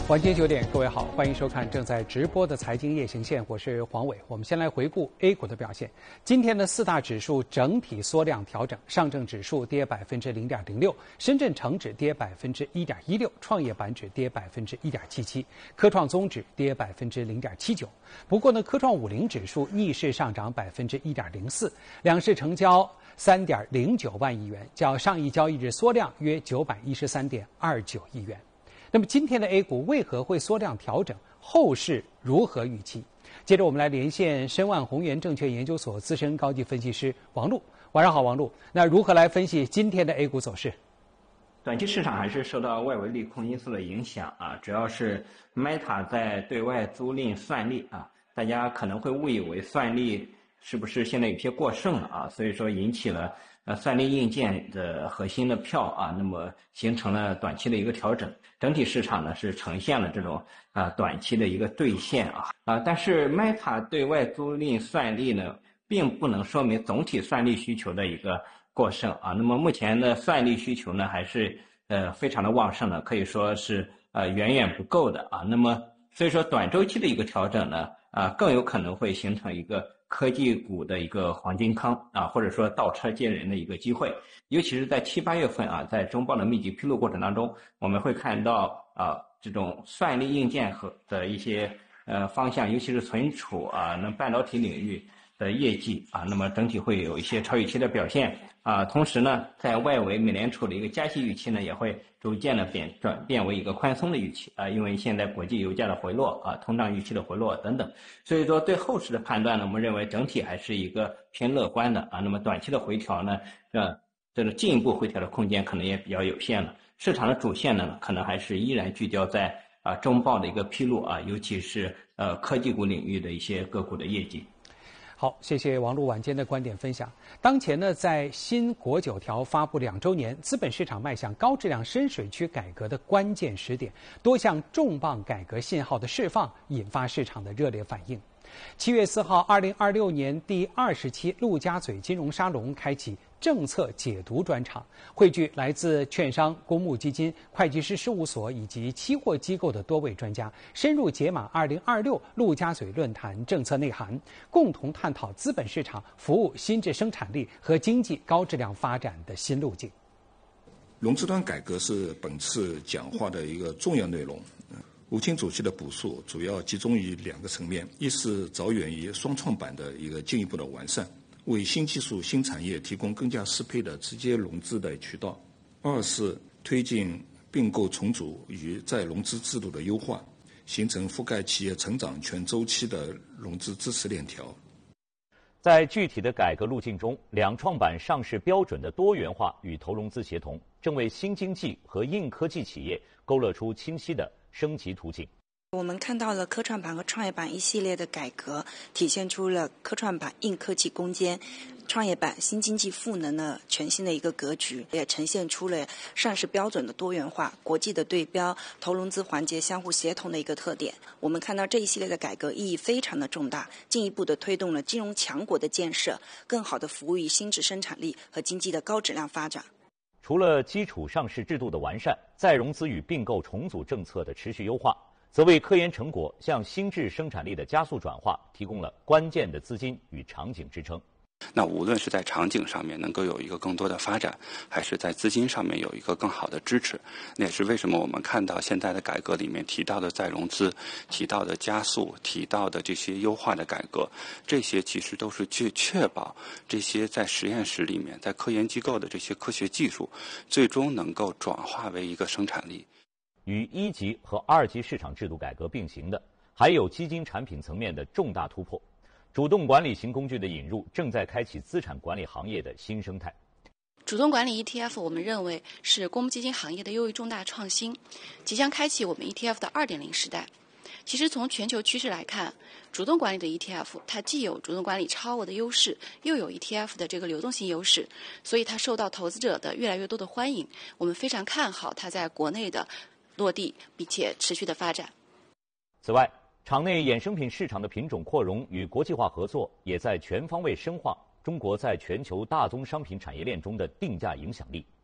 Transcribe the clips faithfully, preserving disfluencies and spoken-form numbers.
晚间九点，各位好，欢迎收看正在直播的财经夜行线，我是黄伟。我们先来回顾 A 股的表现。今天的四大指数整体缩量调整，上证指数跌百分之零点零六，深圳成指跌百分之一点一六，创业板指跌百分之一点七七，科创综指跌百分之零点七九。不过呢，科创五零指数逆势上涨百分之一点零四，两市成交三点零九万亿元，较上一交易日缩量约九百一十三点二九亿元。那么今天的 A 股为何会缩量调整？后市如何预期？接着我们来连线申万宏源证券研究所资深高级分析师王璐。晚上好，王璐。那如何来分析今天的 A 股走势？ 短期市场还是受到外围利空因素的影响啊，主要是 Meta 在对外租赁算力啊，大家可能会误以为算力是不是现在有些过剩了啊，所以说引起了呃算力硬件的核心的票啊，那么形成了短期的一个调整。整体市场呢是呈现了这种啊、呃、短期的一个兑现啊啊、呃，但是 Meta 对外租赁算力呢，并不能说明总体算力需求的一个过剩啊。那么目前的算力需求呢，还是呃非常的旺盛的，可以说是呃远远不够的啊。那么所以说短周期的一个调整呢，啊、呃、更有可能会形成一个科技股的一个黄金坑啊，或者说倒车接人的一个机会。尤其是在七八月份啊，在中报的密集披露过程当中，我们会看到啊这种算力硬件和的一些呃方向，尤其是存储啊，那半导体领域的业绩啊，那么整体会有一些超预期的表现啊。同时呢，在外围美联储的一个加息预期呢，也会逐渐的变转变为一个宽松的预期啊，因为现在国际油价的回落啊，通胀预期的回落等等，所以说对后市的判断呢，我们认为整体还是一个偏乐观的啊。那么短期的回调呢，呃，这个进一步回调的空间可能也比较有限了。市场的主线呢，可能还是依然聚焦在啊中报的一个披露啊，尤其是呃科技股领域的一些个股的业绩。 好，谢谢王璐晚间的观点分享。当前呢，在新国九条发布两周年，资本市场迈向高质量深水区改革的关键时点，多项重磅改革信号的释放，引发市场的热烈反应。七月四号，二零二六年第二十期陆家嘴金融沙龙开启政策解读专场，汇聚来自券商、公募基金、会计师事务所以及期货机构的多位专家，深入解码二零二六陆家嘴论坛政策内涵，共同探讨资本市场服务新质生产力和经济高质量发展的新路径。 融资端改革是本次讲话的一个重要内容。吴清主席的补述主要集中于两个层面，一是着眼于双创板的一个进一步的完善，为新技术新产业提供更加适配的直接融资的渠道；二是推进并购重组与再融资制度的优化，形成覆盖企业成长全周期的融资支持链条。 在具体的改革路径中，两创板上市标准的多元化与投融资协同，正为新经济和硬科技企业勾勒出清晰的升级途径。 我们看到了科创板和创业板一系列的改革，体现出了科创板硬科技攻坚，创业板新经济赋能的全新的一个格局，也呈现出了上市标准的多元化、国际的对标、投融资环节相互协同的一个特点。我们看到这一系列的改革意义非常的重大，进一步的推动了金融强国的建设，更好的服务于新质生产力和经济的高质量发展。 除了基础上市制度的完善，再融资与并购重组政策的持续优化，则为科研成果向新质生产力的加速转化提供了关键的资金与场景支撑。 那无论是在场景上面能够有一个更多的发展，还是在资金上面有一个更好的支持，那也是为什么我们看到现在的改革里面提到的再融资、提到的加速、提到的这些优化的改革，这些其实都是去确保这些在实验室里面、在科研机构的这些科学技术，最终能够转化为一个生产力。 与一级和二级市场制度改革并行的，还有基金产品层面的重大突破。主动管理型工具的引入，正在开启资产管理行业的新生态。 主动管理 E T F 我们认为是公募基金行业的又一重大创新，即将开启我们 E T F 的 二点零 时代。其实从全球趋势来看，主动管理的 E T F 它既有主动管理超额的优势，又有 E T F 的这个流动性优势，所以它受到投资者的越来越多的欢迎。我们非常看好它在国内的落地并且持续的发展。 此外，场内衍生品市场的品种扩容与国际化合作，也在全方位深化中国在全球大宗商品产业链中的定价影响力。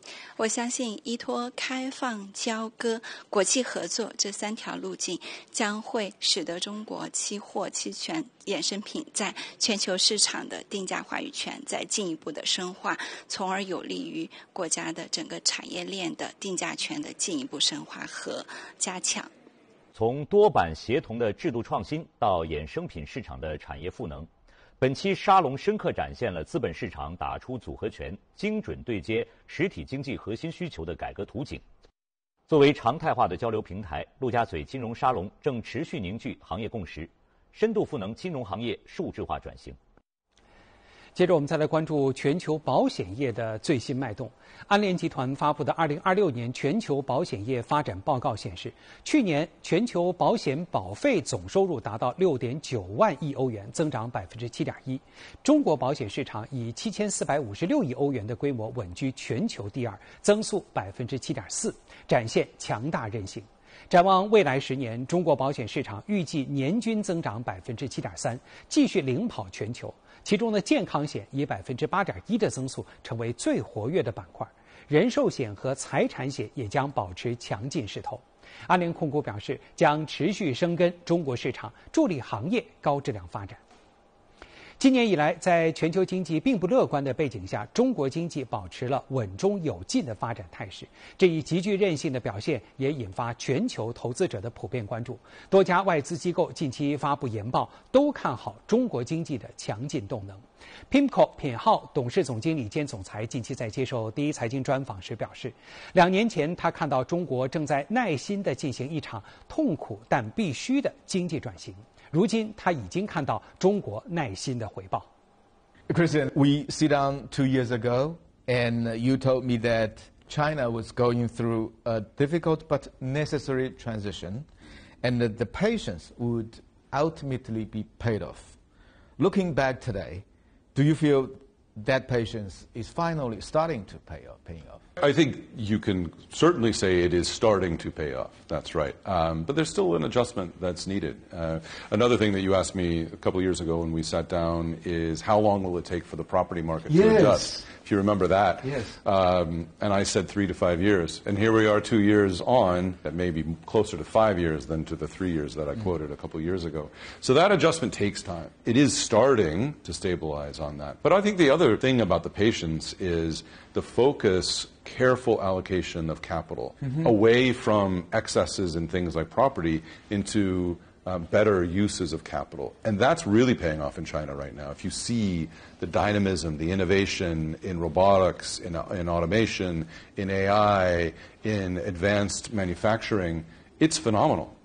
我相信依托开放、交割、国际合作这三条路径，将会使得中国期货、期权、衍生品在全球市场的定价话语权再进一步的深化，从而有利于国家的整个产业链的定价权的进一步深化和加强。 从多板协同的制度创新到衍生品市场的产业赋能，本期沙龙深刻展现了资本市场打出组合拳、精准对接实体经济核心需求的改革图景。作为常态化的交流平台，陆家嘴金融沙龙正持续凝聚行业共识，深度赋能金融行业数字化转型。 接着我们再来关注全球保险业的最新脉动。安联集团发布的二零二六年全球保险业发展报告显示，去年全球保险保费总收入达到六点九万亿欧元，增长百分之七点一。中国保险市场以七千四百五十六亿欧元的规模稳居全球第二，增速百分之七点四，展现强大韧性。展望未来十年，中国保险市场预计年均增长百分之七点三，继续领跑全球。其中的健康险以百分之八点一的增速成为最活跃的板块，人寿险和财产险也将保持强劲势头。安联控股表示，将持续深耕中国市场，助力行业高质量发展。今年以来，在全球经济并不乐观的背景下，中国经济保持了稳中有进的发展态势。这一极具韧性的表现也引发全球投资者的普遍关注。多家外资机构近期发布研报，都看好中国经济的强劲动能。Pimco 品浩董事总经理兼总裁近期在接受第一财经专访时表示，两年前他看到中国正在耐心地进行一场痛苦但必须的经济转型。如今他已经看到中国耐心的回报。 Christian, we sit down two years ago and you told me that China was going through a difficult but necessary transition and that the patience would ultimately be paid off. Looking back today, do you feel that patience is finally starting to pay off, paying off? I think you can certainly say it is starting to pay off. That's right. Um, but there's still an adjustment that's needed. Uh, another thing that you asked me a couple of years ago when we sat down is how long will it take for the property market yes. to adjust? If you remember that. Yes. Um, and I said three to five years. And here we are two years on, that may be closer to five years than to the three years that I mm. quoted a couple of years ago. So that adjustment takes time. It is starting to stabilize on that. But I think the other thing about the patience is the focus, careful allocation of capital mm-hmm. away from excesses in things like property into uh, better uses of capital. And that's really paying off in China right now. If you see the dynamism, the innovation in robotics, in, in automation, in A I, in advanced manufacturing, it's phenomenal.